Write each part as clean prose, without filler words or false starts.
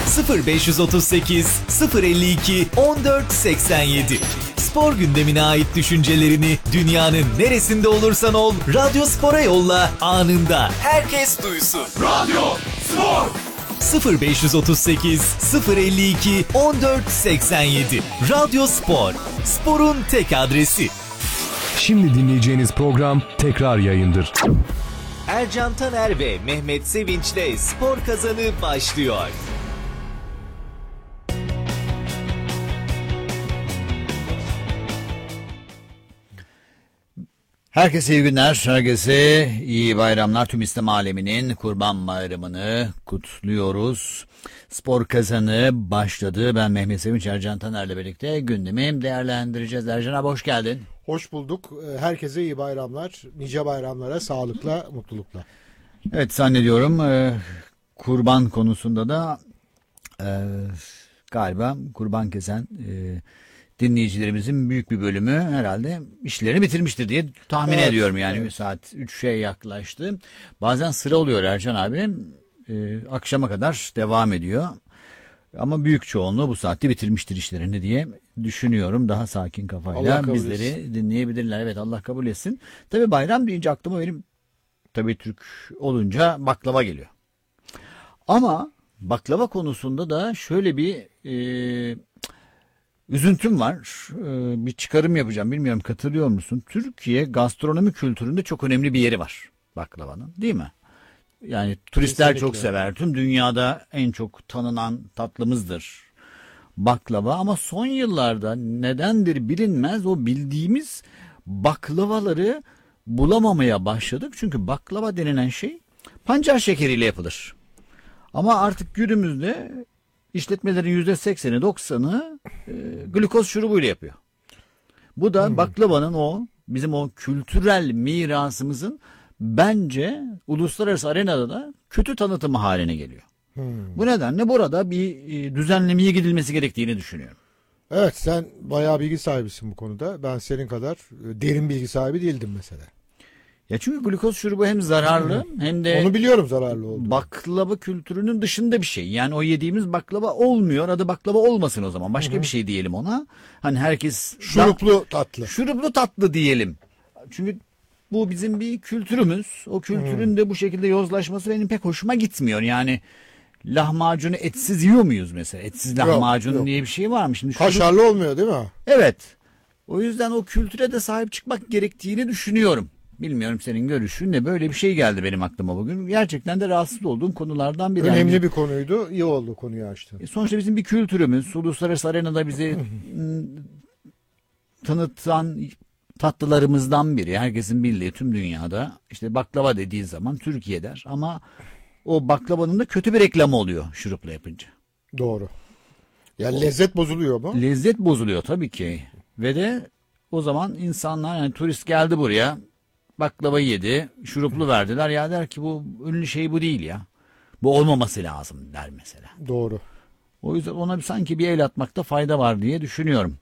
0538 052 1487. Spor gündemine ait düşüncelerini dünyanın neresinde olursan ol, Radyo Spor'a yolla, anında herkes duysun. Radyo Spor 0538 052 1487. Radyo Spor, sporun tek adresi. Şimdi dinleyeceğiniz program tekrar yayındır. Ercan Taner ve Mehmet Sevinç'le Spor Kazanı başlıyor. Herkese iyi günler, herkese iyi bayramlar. Tüm İslam aleminin Kurban Bayramı'nı kutluyoruz. Spor Kazanı başladı. Ben Mehmet Sevinç, Ercan Taner'le birlikte gündemi değerlendireceğiz. Ercan abi hoş geldin. Hoş bulduk. Herkese iyi bayramlar. Nice bayramlara, sağlıkla, mutlulukla. Evet, zannediyorum kurban konusunda da galiba kurban kesen dinleyicilerimizin büyük bir bölümü herhalde işlerini bitirmiştir diye tahmin ediyorum. Yani evet. Saat 3'e yaklaştı. Bazen sıra oluyor Ercan abi. Akşama kadar devam ediyor. Ama büyük çoğunluğu bu saatte bitirmiştir işlerini diye düşünüyorum. Daha sakin kafayla bizleri dinleyebilirler. Evet, Allah kabul etsin. Tabii bayram deyince aklıma benim tabii Türk olunca baklava geliyor. Ama baklava konusunda da şöyle bir üzüntüm var. Bir çıkarım yapacağım. Bilmiyorum, katılıyor musun? Türkiye gastronomi kültüründe çok önemli bir yeri var baklavanın, değil mi? Yani turistler kesinlikle çok sever. Tüm dünyada en çok tanınan tatlımızdır baklava. Ama son yıllarda nedendir bilinmez o bildiğimiz baklavaları bulamamaya başladık. Çünkü baklava denilen şey pancar şekeriyle yapılır. Ama artık günümüzde işletmelerin %80'i 90'ı glikoz şurubuyla yapıyor. Bu da baklavanın bizim o kültürel mirasımızın bence uluslararası arenada da kötü tanıtımı haline geliyor. Bu nedenle burada bir düzenlemeye gidilmesi gerektiğini düşünüyorum. Evet, sen bayağı bilgi sahibisin bu konuda. Ben senin kadar derin bilgi sahibi değildim mesela. Ya çünkü glikoz şurubu hem zararlı hem de onu biliyorum, zararlı olduğunu. Baklava kültürünün dışında bir şey. Yani o yediğimiz baklava olmuyor. Adı baklava olmasın o zaman. Başka bir şey diyelim ona. Hani herkes şuruplu tatlı. Şuruplu tatlı diyelim. Çünkü bu bizim bir kültürümüz. O kültürün de bu şekilde yozlaşması benim pek hoşuma gitmiyor. Yani lahmacunu etsiz yiyor muyuz mesela? Etsiz lahmacun yok. Diye bir şey var mı? Şimdi kaşarlı olmuyor değil mi? Evet. O yüzden o kültüre de sahip çıkmak gerektiğini düşünüyorum. Bilmiyorum senin görüşün ne, böyle bir şey geldi benim aklıma bugün. Gerçekten de rahatsız olduğum konulardan biri. Önemli bir konuydu. İyi oldu konuyu açtın. Sonuçta bizim bir kültürümüz, uluslararası arenada bizi tanıtan tatlılarımızdan biri. Herkesin bildiği, tüm dünyada işte baklava dediği zaman Türkiye der. Ama o baklavanın da kötü bir reklamı oluyor şurupla yapınca. Doğru. Yani lezzet bozuluyor mu? Lezzet bozuluyor tabii ki. Ve de o zaman insanlar, yani turist geldi buraya, baklava yedi, şuruplu verdiler. Ya der ki bu ünlü şey bu değil ya. Bu olmaması lazım der mesela. Doğru. O yüzden ona sanki bir el atmakta fayda var diye düşünüyorum.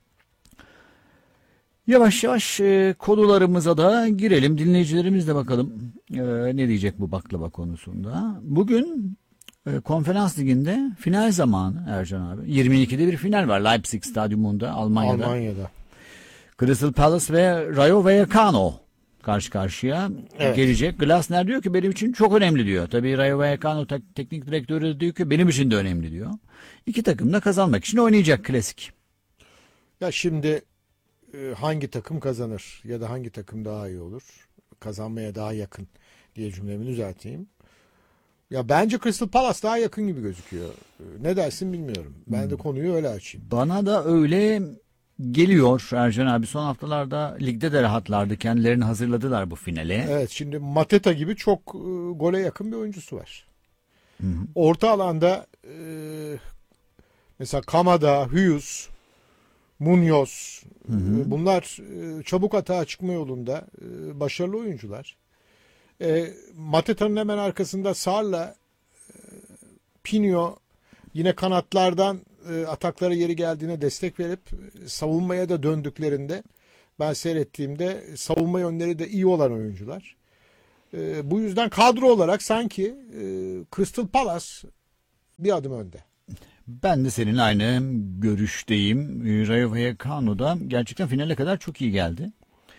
Yavaş yavaş konularımıza da girelim. Dinleyicilerimiz de bakalım ne diyecek bu baklava konusunda. Bugün Konferans Ligi'nde final zamanı Ercan abi. 22'de bir final var Leipzig Stadyumunda, Almanya'da. Crystal Palace ve Rayo Vallecano karşı karşıya gelecek. Glasner diyor ki benim için çok önemli diyor. Tabii Rayo Vallecano teknik direktörü diyor ki benim için de önemli diyor. İki takım da kazanmak için oynayacak, klasik. Ya şimdi hangi takım kazanır ya da hangi takım daha iyi olur, kazanmaya daha yakın diye cümlemi düzelteyim. Ya bence Crystal Palace daha yakın gibi gözüküyor. Ne dersin bilmiyorum. Ben de konuyu öyle açayım. Bana da öyle geliyor Ercan abi. Son haftalarda ligde de rahatlardı. Kendilerini hazırladılar bu finale. Evet, şimdi Mateta gibi çok gole yakın bir oyuncusu var. Orta alanda mesela Kamada, Hughes, Munoz, bunlar çabuk atağa çıkma yolunda başarılı oyuncular. Mateta'nın hemen arkasında Sarla, Pinho yine kanatlardan ataklara yeri geldiğine destek verip savunmaya da döndüklerinde ben seyrettiğimde savunma yönleri de iyi olan oyuncular. Bu yüzden kadro olarak sanki Crystal Palace bir adım önde. Ben de seninle aynı görüşteyim. Rayo Vallecano'da gerçekten finale kadar çok iyi geldi.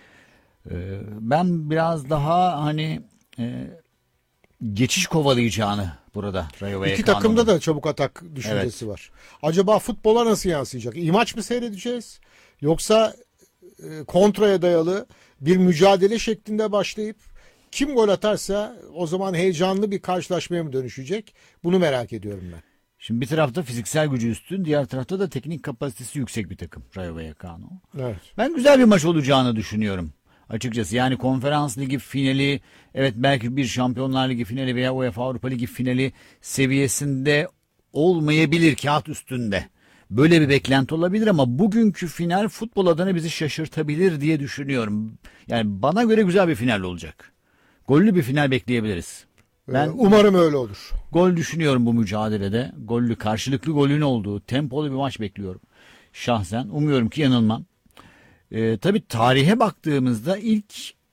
Ben biraz daha hani geçiş kovalayacağını burada Rayo İki Vallecano'nun. takımda da çabuk atak düşüncesi var. Acaba futbola nasıl yansıyacak? İyi maç mı seyredeceğiz? Yoksa kontraya dayalı bir mücadele şeklinde başlayıp kim gol atarsa o zaman heyecanlı bir karşılaşmaya mı dönüşecek? Bunu merak ediyorum ben. Şimdi bir tarafta fiziksel gücü üstün, diğer tarafta da teknik kapasitesi yüksek bir takım Rayo Vallecano. Evet. Ben güzel bir maç olacağını düşünüyorum açıkçası. Yani Konferans Ligi finali, evet belki bir Şampiyonlar Ligi finali veya UEFA Avrupa Ligi finali seviyesinde olmayabilir kağıt üstünde. Böyle bir beklenti olabilir ama bugünkü final futbol adına bizi şaşırtabilir diye düşünüyorum. Yani bana göre güzel bir final olacak. Gollü bir final bekleyebiliriz. Ben Umarım öyle olur. gol düşünüyorum bu mücadelede. Gollü, karşılıklı golün olduğu, tempolu bir maç bekliyorum. Şahsen umuyorum ki yanılmam. Tabii tarihe baktığımızda ilk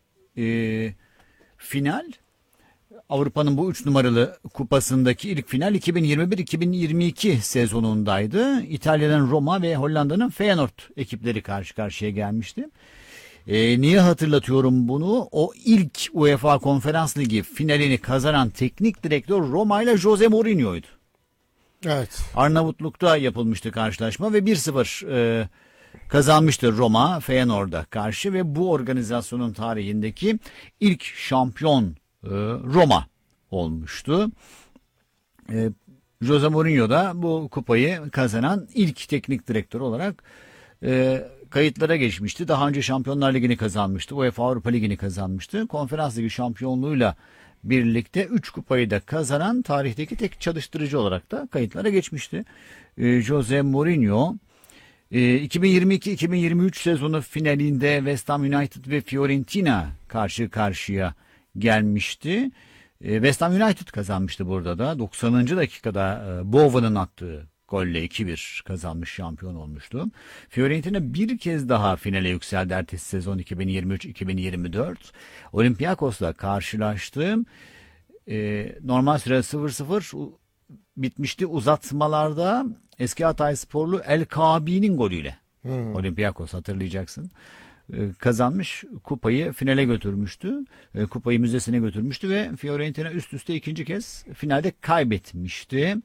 final Avrupa'nın bu 3 numaralı kupasındaki ilk final 2021-2022 sezonundaydı. İtalya'dan Roma ve Hollanda'nın Feyenoord ekipleri karşı karşıya gelmişti. Niye hatırlatıyorum bunu? O ilk UEFA Konferans Ligi finalini kazanan teknik direktör Roma ile Jose Mourinho'ydu. Evet. Arnavutluk'ta yapılmıştı karşılaşma ve 1-0 kazanmıştı Roma Feyenoord'a karşı ve bu organizasyonun tarihindeki ilk şampiyon Roma olmuştu. Jose Mourinho da bu kupayı kazanan ilk teknik direktör olarak kayıtlara geçmişti. Daha önce Şampiyonlar Ligi'ni kazanmıştı. UEFA Avrupa Ligi'ni kazanmıştı. Konferans Ligi şampiyonluğuyla birlikte 3 kupayı da kazanan tarihteki tek çalıştırıcı olarak da kayıtlara geçmişti. Jose Mourinho 2022-2023 sezonu finalinde West Ham United ve Fiorentina karşı karşıya gelmişti. West Ham United kazanmıştı burada da. 90. dakikada Bowen'ın attığı golle 2-1 kazanmış, şampiyon olmuştu. Fiorentina bir kez daha finale yükseldi ertesi sezon 2023-2024. Olympiakos'la karşılaştı. Normal süre 0-0 bitmişti. Uzatmalarda eski Hataysporlu El Kabi'nin golüyle. Olympiakos, hatırlayacaksın. Kazanmış, kupayı finale götürmüştü. Kupayı müzesine götürmüştü ve Fiorentina üst üste ikinci kez finalde kaybetmişti.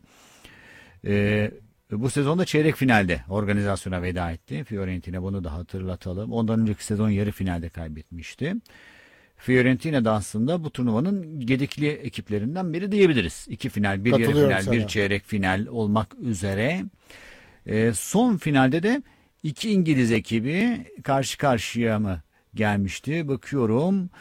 Bu sezonda çeyrek finalde organizasyona veda etti. Fiorentina, bunu da hatırlatalım. Ondan önceki sezon yarı finalde kaybetmişti. Fiorentina da aslında bu turnuvanın gedikli ekiplerinden biri diyebiliriz. 2 final, bir yarı final, sana. bir çeyrek final olmak üzere. Son finalde de 2 İngiliz ekibi karşı karşıya mı gelmişti? Bakıyorum.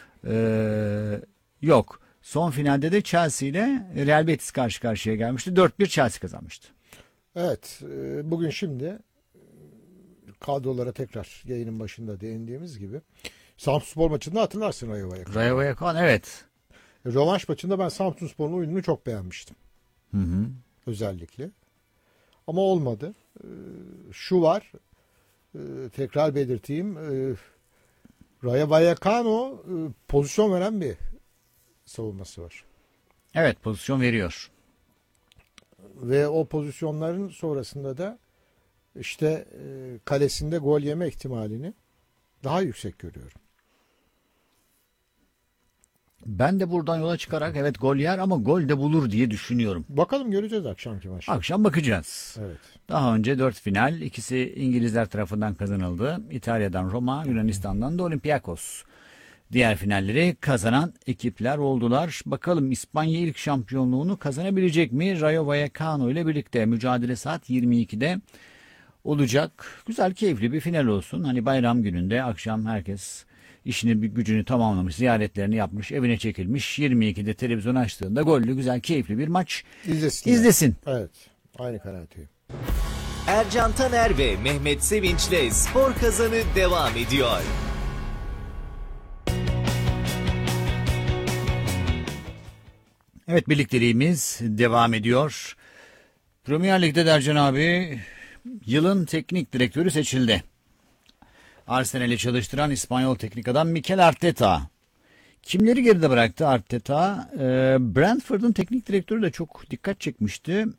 Yok. Son finalde de Chelsea ile Real Betis karşı karşıya gelmişti. 4-1 Chelsea kazanmıştı. Evet. Bugün şimdi kadrolara tekrar yayının başında değindiğimiz gibi Samsunspor maçında hatırlarsın Rayo Vallecano. Rayo Vallecano, evet. Rövanş maçında ben Samsunspor'un oyununu çok beğenmiştim. Hı. Özellikle. Ama olmadı. Şu var. Tekrar belirteyim. Rayo Vallecano pozisyon veren bir savunması var. Evet, pozisyon veriyor. Ve o pozisyonların sonrasında da işte kalesinde gol yeme ihtimalini daha yüksek görüyorum. Ben de buradan yola çıkarak evet gol yer ama gol de bulur diye düşünüyorum. Bakalım, göreceğiz akşamki maçta. Akşam bakacağız. Evet. Daha önce 4 final, ikisi İngilizler tarafından kazanıldı. İtalya'dan Roma, Yunanistan'dan da Olympiakos. Diğer finalleri kazanan ekipler oldular. Bakalım İspanya ilk şampiyonluğunu kazanabilecek mi? Rayo Vallecano ile birlikte mücadele saat 22'de olacak. Güzel, keyifli bir final olsun. Hani bayram gününde akşam herkes işini gücünü tamamlamış, ziyaretlerini yapmış, evine çekilmiş. 22'de televizyon açtığında gollü, güzel, keyifli bir maç izlesin. Evet. Aynı kanaatteyim. Ercan Taner ve Mehmet Sevinç'le Spor Kazanı devam ediyor. Evet, birlikteliğimiz devam ediyor. Premier Lig'de de Ercan abi yılın teknik direktörü seçildi. Arsenal'i çalıştıran İspanyol teknik adam Mikel Arteta. Kimleri geride bıraktı Arteta? Brentford'un teknik direktörü de çok dikkat çekmişti.